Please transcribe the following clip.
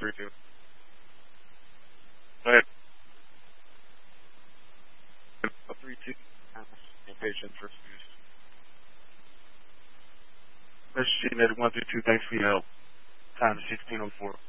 3-2. Go ahead. A 3-2. Patient first use. Machine at 132. Thanks for your help. Time 16:04.